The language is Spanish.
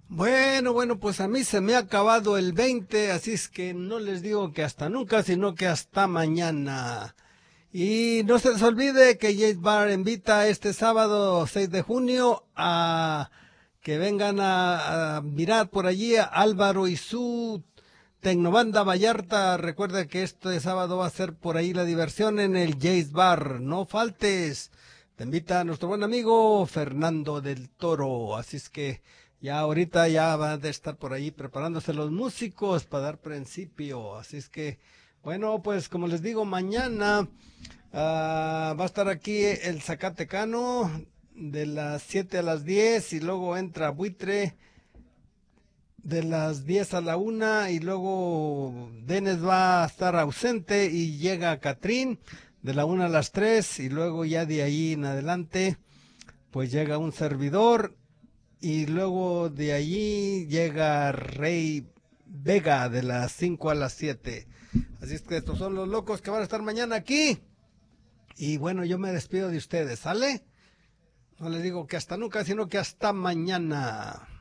Bueno, pues a mí se me ha acabado el 20, así es que no les digo que hasta nunca, sino que hasta mañana. Y no se les olvide que Jace Bar invita este sábado 6 de junio a que vengan a mirar por allí a Álvaro y su Tecnobanda Vallarta. Recuerda que este sábado va a ser por ahí la diversión en el Jace Bar. No faltes. Te invita a nuestro buen amigo Fernando del Toro. Así es que ya ahorita ya van a estar por ahí preparándose los músicos para dar principio. Así es que, bueno, pues como les digo, mañana va a estar aquí el Zacatecano de las 7 a las 10 y luego entra Buitre de las 10 a la 1 y luego Denis va a estar ausente y llega Catrín de la 1 a las 3 y luego ya de ahí en adelante pues llega un servidor y luego de allí llega Rey Vega de las 5 a las 7. Así es que estos son los locos que van a estar mañana aquí. Y bueno, yo me despido de ustedes, ¿sale? No les digo que hasta nunca, sino que hasta mañana.